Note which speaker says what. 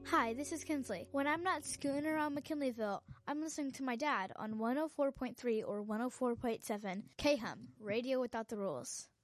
Speaker 1: Hi, this is Kinsley. When I'm not scooting around McKinleyville, I'm listening to my dad on 104.3 or 104.7 KHUM, Radio Without the Rules.